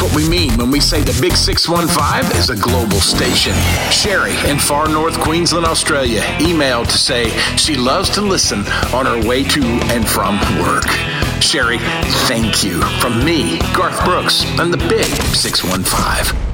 That's what we mean when we say the Big 615 is a global station. Sherry in far north Queensland, Australia, emailed to say she loves to listen on her way to and from work. Sherry, thank you. From me, Garth Brooks, and the Big 615.